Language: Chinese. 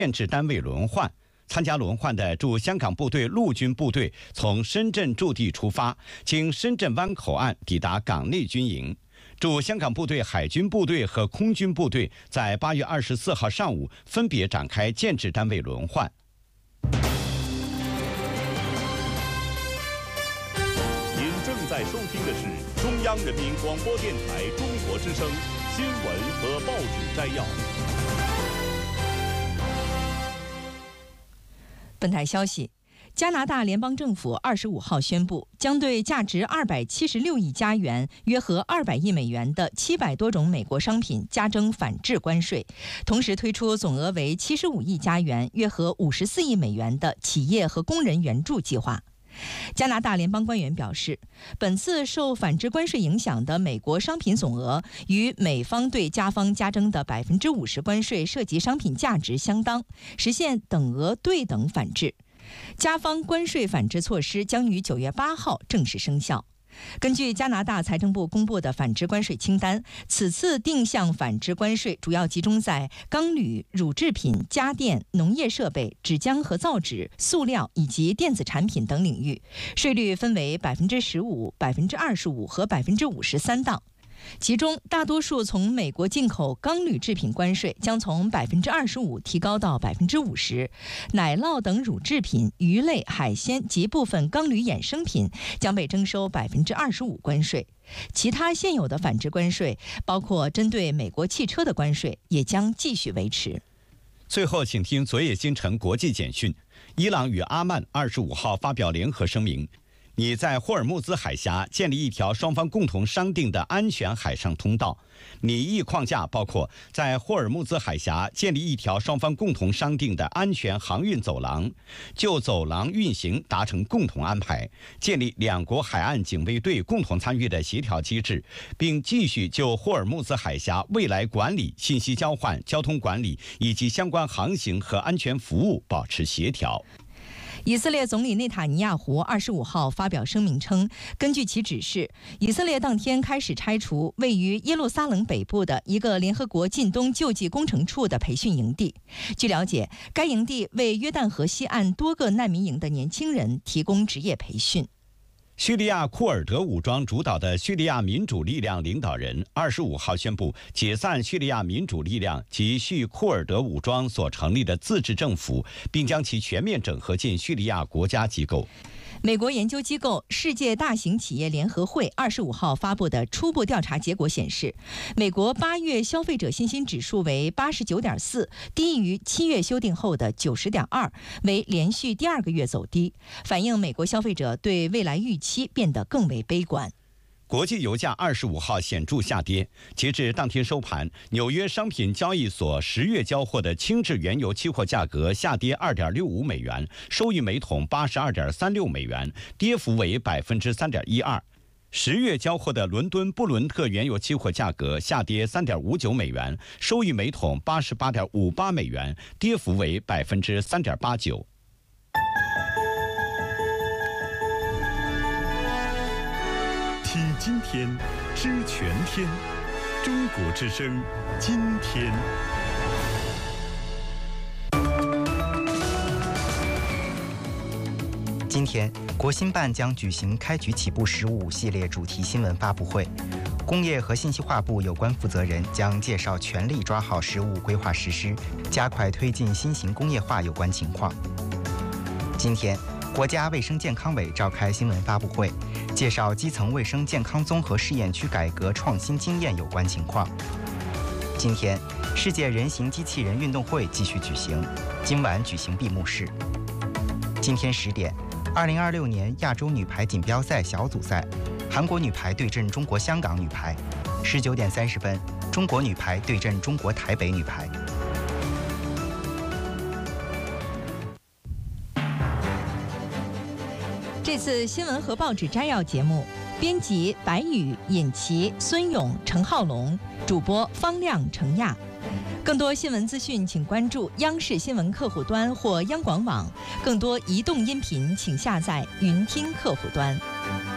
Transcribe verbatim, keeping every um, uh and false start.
建制单位轮换。参加轮换的驻香港部队陆军部队从深圳驻地出发，经深圳湾口岸抵达港内军营。驻香港部队海军部队和空军部队在八月二十四号上午分别展开建制单位轮换。 您正在收听的是中央人民广播电台中国之声新闻和报纸摘要。 本台消息，加拿大联邦政府二十五号宣布，将对价值二百七十六亿加元（约合二百亿美元）的七百多种美国商品加征反制关税，同时推出总额为七十五亿加元（约合五十四亿美元）的企业和工人援助计划。加拿大联邦官员表示，本次受反制关税影响的美国商品总额与美方对加方加征的百分之五十关税涉及商品价值相当，实现等额对等反制。加方关税反制措施将于九月八号正式生效。根据加拿大财政部公布的反制关税清单，此次定向反制关税主要集中在钢铝、乳制品、家电、农业设备、纸浆和造纸、塑料以及电子产品等领域，税率分为百分之十五、百分之二十五和百分之五十三档。其中，大多数从美国进口钢铝制品关税将从百分之二十五提高到百分之五十，奶酪等乳制品、鱼类、海鲜及部分钢铝衍生品将被征收百分之二十五关税。其他现有的反制关税，包括针对美国汽车的关税，也将继续维持。 最后，请听昨夜今晨国际简讯：伊朗与阿曼二十五号发表联合声明。拟在霍尔木兹海峡建立一条双方共同商定的安全海上通道。拟议框架包括在霍尔木兹海峡建立一条双方共同商定的安全航运走廊，就走廊运行达成共同安排，建立两国海岸警卫队共同参与的协调机制，并继续就霍尔木兹海峡未来管理、信息交换、交通管理以及相关航行和安全服务保持协调。 以色列总理内塔尼亚胡二十五号发表声明称，根据其指示，以色列当天开始拆除位于耶路撒冷北部的一个联合国近东救济工程处的培训营地。据了解，该营地为约旦河西岸多个难民营的年轻人提供职业培训。 叙利亚库尔德武装主导的叙利亚民主力量领导人二十五号宣布解散叙利亚民主力量及叙库尔德武装所成立的自治政府，并将其全面整合进叙利亚国家机构。 美国研究机构世界大型企业联合会二十五号发布的初步调查结果显示，美国八月消费者信心指数为八十九点四，低于七月修订后的九十点二，为连续第二个月走低，反映美国消费者对未来预期变得更为悲观。 国际油价二十五号显著下跌，截至当天收盘，纽约商品交易所十月交货的轻质原油期货价格下跌二点六五美元，收于每桶八十二点三六美元，跌幅为百分之三点一二。十月交货的伦敦布伦特原油期货价格下跌三点五九美元，收于每桶八十八点五八美元，跌幅为百分之三点八九。 听今天，知全天，中国之声，今天。 今天，国新办将举行开局起步十五系列主题新闻发布会，工业和信息化部有关负责人将介绍全力抓好十五规划实施，加快推进新型工业化有关情况。今天，国家卫生健康委召开新闻发布会，介绍基层卫生健康综合试验区改革创新经验有关情况。今天，世界人形机器人运动会继续举行，今晚举行闭幕式。今天十点，二零二六年亚洲女排锦标赛小组赛，韩国女排对阵中国香港女排。十九点三十分，中国女排对阵中国台北女排。 这次新闻和报纸摘要节目，编辑白宇、尹琪、孙勇、陈浩龙，主播方亮、程亚。更多新闻资讯，请关注央视新闻客户端或央广网。更多移动音频，请下载云听客户端。